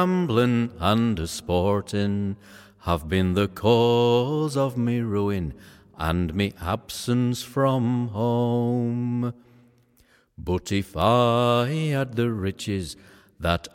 Gambling and a sporting have been the cause of me ruin and me absence from home. But if I had the riches that